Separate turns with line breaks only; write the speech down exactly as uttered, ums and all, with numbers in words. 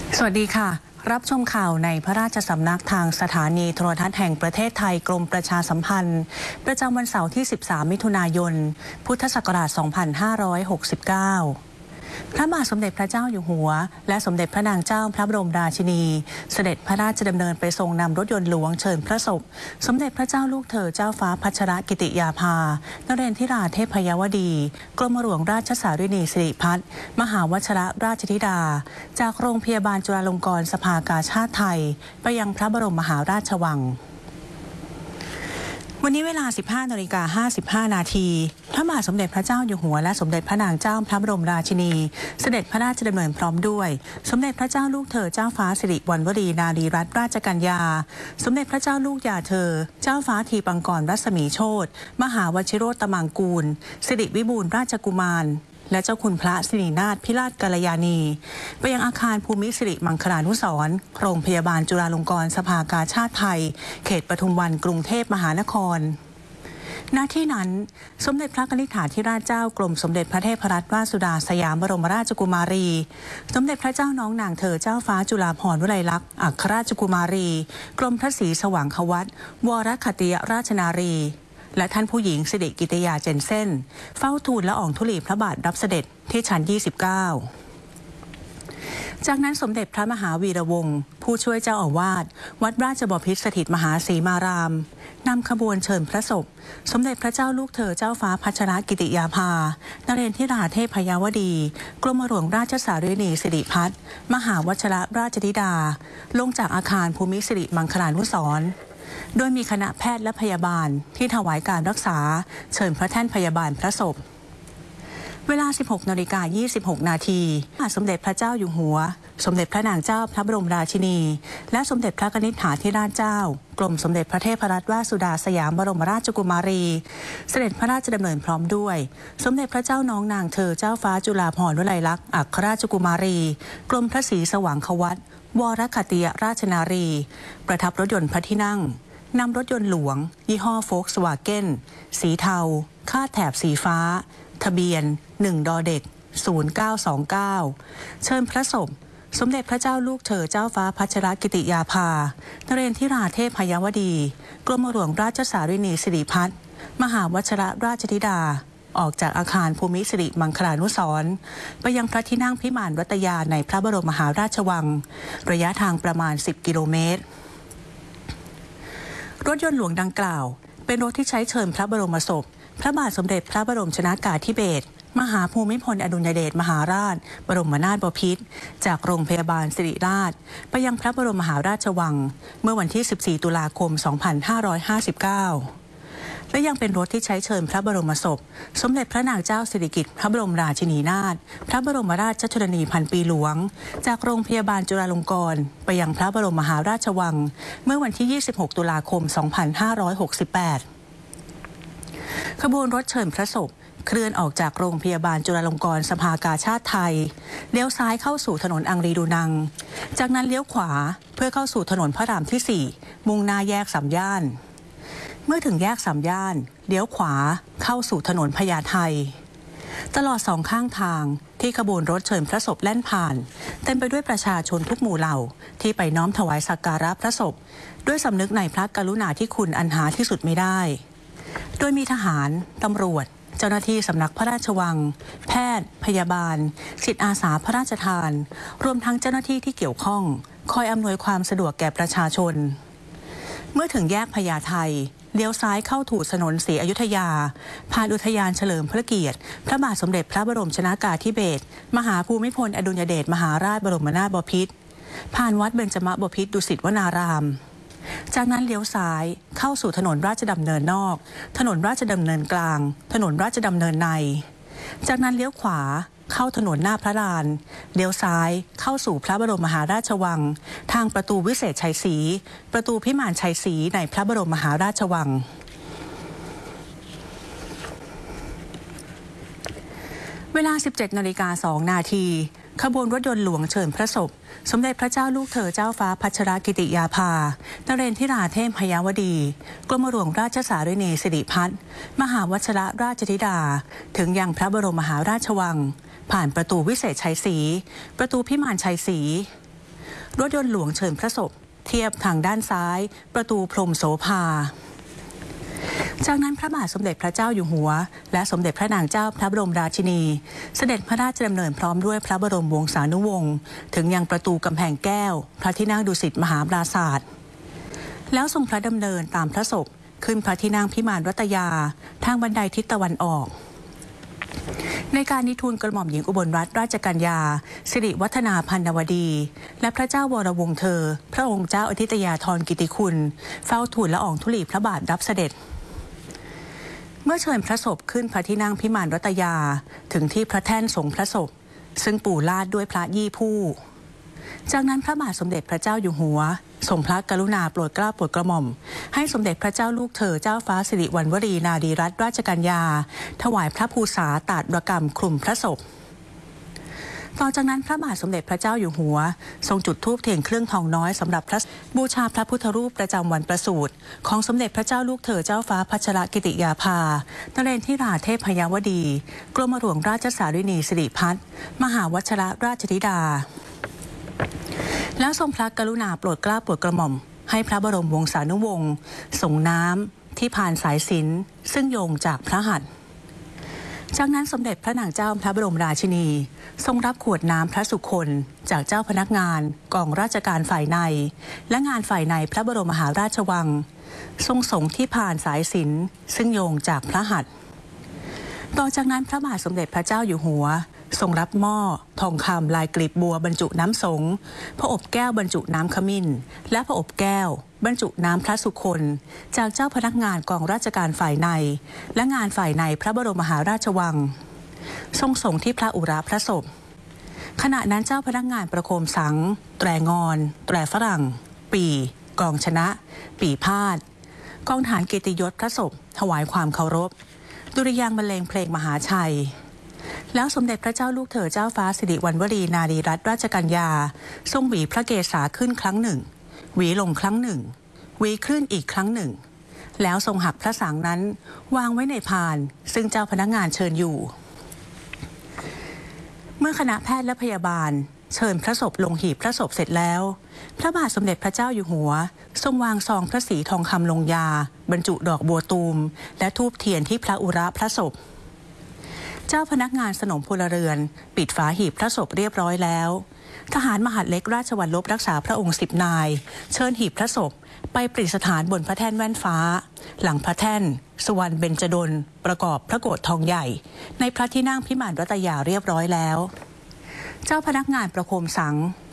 สวัสดีค่ะรับชมข่าวในพระราชสำนักทางสถานีโทรทัศน์แห่งประเทศไทยกรมประชาสัมพันธ์ประจำวันเสาร์ที่สิบสามมิถุนายนพุทธศักราชสองพันห้าร้อยหกสิบเก้าพระบาทสมเด็จพระเจ้าอยู่หัวและสมเด็จพระนางเจ้าพระบรมราชินีเสด็จพระราชดำเนินไปทรงนำรถยนต์หลวงเชิญพระศพสมเด็จพระเจ้าลูกเธอเจ้าฟ้าพัชรกิติยาภานเรนทิราเทพยวดีกรมหลวงราชสารินีสิริพัฒน์มหาวชิรราชธิดาจากโรงพยาบาลจุฬาลงกรณ์สภากาชาดไทยไปยังพระบรมมหาราชวังวันนี้เวลา สิบห้านาฬิกาห้าสิบห้า นาทีพระบาทสมเด็จพระเจ้าอยู่หัวและสมเด็จพระนางเจ้าพระบรมราชินีเสด็จพระราชดำเนินพร้อมด้วยสมเด็จพระเจ้าลูกเธอเจ้าฟ้าสิริวัณวรีนารีรัตนราชกัญญาสมเด็จพระเจ้าลูกยาเธอเจ้าฟ้าทีปังกรรัศมีโชติมหาวชิโรตมังกูลสิริวิบูลย์ราชกุมารและเจ้าคุณพระสิรินาถพิราชกัลยาณีไปยังอาคารภูมิสิริมังคลานุสรณ์โรงพยาบาลจุฬาลงกรณ์สภากาชาดไทยเขตปทุมวันกรุงเทพมหานครณที่นั้นสมเด็จพระกนิษฐาธิราชเจ้ากรมสมเด็จพระเทพรัตนราชสุดาสยามบรมราชกุมารีสมเด็จพระเจ้าน้องนางเธอเจ้าฟ้าจุฬาภรณ์วลัยลักษณ์อัครราชกุมารีกรมพระศรีสว่างควัตวรคติยราชนารีและท่านผู้หญิงสิริกิติยาเจนเซ่นเฝ้าทูลละอองธุลีพระบาทรับเสด็จที่ชั้นยี่สิบเก้าจากนั้นสมเด็จพระมหาวีระวงศ์ผู้ช่วยเจ้าอาวาสวัดราชบพิตรสถิตมหาสีมารามนำขบวนเชิญพระศพสมเด็จพระเจ้าลูกเธอเจ้าฟ้าพัชรกิติยาภานเรนทิราเทพยวดีกรมหลวงราชสารินีสิริพัฒน์มหาวชิรราชธิดาลงจากอาคารภูมิสิริมังคลานุสรณ์โดยมีคณะแพทย์และพยาบาลที่ถวายการรักษาเชิญพระแท่นพยาบาลพระศพเวลา สิบหกนาฬิกายี่สิบหก นาทีสมเด็จพระเจ้าอยู่หัวสมเด็จพระนางเจ้าพระบรมราชินีและสมเด็จพระกนิษฐาธิราชเจ้ากรมสมเด็จพระเทพรัตนราชสุดาสยามบรมราชกุมารีเสด็จพระราชดำเนินพร้อมด้วยสมเด็จพระเจ้าน้องนางเธอเจ้าฟ้าจุฬาภรณ์วลัยลักษณ์อัครราชกุมารีกรมพระศรีสว่างควัตวรคติยราชนารีประทับรถยนต์พระที่นั่งนำรถยนต์หลวงยี่ห้อโฟล์คสวาเก้นสีเทาคาดแถบสีฟ้าทะเบียนหนึ่งดอเด็กศูนย์เก้าสองเก้าเชิญพระศพสมเด็จพระเจ้าลูกเธอเจ้าฟ้าพัชรกิติยาภานเรนทิราเทพยวดีกรมหลวงราชสารินีสิริพัฒน์มหาวชิรราชธิดาออกจากอาคารภูมิสิริมังคลานุสรณ์ไปยังพระที่นั่งพิมานรัตยาในพระบรมมหาราชวังระยะทางประมาณสิบกิโลเมตรรถยนต์หลวงดังกล่าวเป็นรถที่ใช้เชิญพระบรมศพพระบาทสมเด็จพระบรมชนกาธิเบศรมหาภูมิพลอดุลยเดชมหาราชบรมนาถบพิตรจากโรงพยาบาลศิริราชไปยังพระบรมมหาราชวังเมื่อวันที่สิบสี่ตุลาคมสองพันห้าร้อยห้าสิบเก้าและยังเป็นรถที่ใช้เชิญพระบรมศพสมเด็จพระนางเจ้าสิริกิติ์พระบรมราชินีนาถพระบรมราชชนนีพันปีหลวงจากโรงพยาบาลจุฬาลงกรณ์ไปยังพระบรมมหาราชวังเมื่อวันที่ยี่สิบหกตุลาคมสองพันห้าร้อยหกสิบแปดขบวนรถเชิญพระศพเคลื่อนออกจากโรงพยาบาลจุฬาลงกรณ์สภากาชาดไทยเลี้ยวซ้ายเข้าสู่ถนนอังรีดูนังจากนั้นเลี้ยวขวาเพื่อเข้าสู่ถนนพระรามที่สี่มุ่งหน้าแยกสามย่านเมื่อถึงแยกสามย่านเลี้ยวขวาเข้าสู่ถนนพญาไทตลอดสองข้างทางที่ขบวนรถเชิญพระศพแล่นผ่านเต็มไปด้วยประชาชนทุกหมู่เหล่าที่ไปน้อมถวายสักการะพระศพด้วยสำนึกในพระกรุณาธิคุณอันหาที่สุดไม่ได้โดยมีทหารตำรวจเจ้าหน้าที่สำนักพระราชวังแพทย์พยาบาลจิตอาสาพระราชทานรวมทั้งเจ้าหน้าที่ที่เกี่ยวข้องคอยอำนวยความสะดวกแก่ประชาชนเมื่อถึงแยกพญาไทเลี้ยวซ้ายเข้าถูถนนศรีอยุธยาผ่านอุทยานเฉลิมพระเกียรติพระบาทสมเด็จพระบรมชนกาธิเบศรมหาภูมิพลอดุลยเดชมหาราชบรมนาถบพิตรผ่านวัดเบญจมบพิตรดุสิตวนารามจากนั้นเลี้ยวซ้ายเข้าสู่ถนนราชดำเนินนอกถนนราชดำเนินกลางถนนราชดำเนินในจากนั้นเลี้ยวขวาเข้าถนนหน้าพระลานเลี้ยวซ้ายเข้าสู่พระบรมมหาราชวังทางประตูวิเศษชัยศรีประตูพิมานชัยศรีในพระบรมมหาราชวังเวลา สิบเจ็ดนาฬิกาสอง นาทีขบวนรถยนต์หลวงเชิญพระศพสมเด็จพระเจ้าลูกเธอเจ้าฟ้าพัชรกิติยาภานเรนทิราเทพยวดีกรมหลวงราชสารินีสิริพัฒน์มหาวชิรราชธิดาถึงยังพระบรมมหาราชวังผ่านประตูวิเศษชัยศรีประตูพิมานชัยศรีรถยนต์หลวงเชิญพระศพเทียบทางด้านซ้ายประตูพรหมโสภาจากนั้นพระบาทสมเด็จพระเจ้าอยู่หัวและสมเด็จพระนางเจ้าพระบรมราชินีเสด็จพระราชดำเนินพร้อมด้วยพระบรมวงศานุวงศ์ถึงยังประตูกำแพงแก้วพระที่นั่งดุสิตมหาปราสาทแล้วทรงพระดำเนินตามพระศพขึ้นพระที่นั่งพิมานรัตยาทางบันไดทิศตะวันออกในการนิทูลกระหม่อมหญิงอุบลรัตนราชกัญญาสิริวัฒนาพันนวดีและพระเจ้าวรวงศ์เธอพระองค์เจ้าอธิตยาธรกิติคุณเฝ้าทูลละอองธุลีพระบาทรับเสด็จเมื่อเชิญพระศพขึ้นพระที่นั่งพิมานรัตยาถึงที่พระแท่นทรงพระศพซึ่งปู่ลาดด้วยพระยี่ผู้จากนั้นพระบาทสมเด็จพระเจ้าอยู่หัวทรงพระกรุณาโปรดเกล้าโปรดกระหม่อมให้สมเด็จพระเจ้าลูกเธอเจ้าฟ้าสิริวัณวรีนารีรัตนราชกัญญาถวายพระภูษาตาดรกรรมคลุมพระศพต่อจากนั้นพระบาทสมเด็จพระเจ้าอยู่หัวทรงจุดธูปเทียนเครื่องทองน้อยสำหรับพระบูชาพระพุทธรูปประจำวันประสูติของสมเด็จพระเจ้าลูกเธอเจ้าฟ้าพัชรกิติยาภานเรนทิราเทพยวดีกรมหลวงราชสารินีสิริพัฒน์มหาวชรราชธิดาแล้วทรงพระกรุณาโปรดเกล้าโปรดกระหม่อมให้พระบรมวงศานุวงศ์ส่งน้ำที่ผ่านสายสิญจน์ซึ่งโยงจากพระหัตถ์จากนั้นสมเด็จพระนางเจ้าพระบรมราชินีทรงรับขวดน้ำพระสุคนจากเจ้าพนักงานกองราชการฝ่ายในและงานฝ่ายในพระบรมมหาราชวังทรงส่งที่ผ่านสายสิญจน์ซึ่งโยงจากพระหัตถ์ต่อจากนั้นพระบาทสมเด็จพระเจ้าอยู่หัวทรงรับหม้อทองคำลายกลีบบัวบรรจุน้ำสงฆ์พระอบแก้วบรรจุน้ำขมิ้นและพระอบแก้วบรรจุน้ำพระสุคนจากเจ้าพนักงานกองราชการฝ่ายในและงานฝ่ายในพระบรมมหาราชวังทรงส่งที่พระอุราพระศพขณะนั้นเจ้าพนักงานประโคมสังแตรงอนแตรฝรั่งปีกองชนะปีพาดกองฐานเกียรติยศพระศพถวายความเคารพดุริยางค์บรรเลงเพลงมหาชัยแล้วสมเด็จพระเจ้าลูกเธอเจ้าฟ้าสิริวัณวรีนารีรัตนราชกัญญาทรงหวีพระเกศาขึ้นครั้งหนึ่งหวีลงครั้งหนึ่งหวีขึ้นอีกครั้งหนึ่งแล้วทรงหักพระสังนั้นวางไว้ในพานซึ่งเจ้าพนักงานเชิญอยู่เมื่อคณะแพทย์และพยาบาลเชิญพระศพลงหีบพระศพเสร็จแล้วพระบาทสมเด็จพระเจ้าอยู่หัวทรงวางซองพระศรีทองคำลงยาบรรจุดอกบัวตูมและธูปเทียนที่พระอุระพระศพเจ้าพนักงานสนมพลเรือนปิดฝาหีบพระศพเรียบร้อยแล้วทหารมหาดเล็กราชวัลลบรักษาพระองค์สิบนายเชิญหีบพระศพไปประดิษฐานบนพระแท่นแว่นฟ้าหลังพระแท่นสุวรรณเบญจดลประกอบพระโกฐทองใหญ่ในพระที่นั่งพิมานรัตยาเรียบร้อยแล้วเจ้าพนักงานประโคมสัง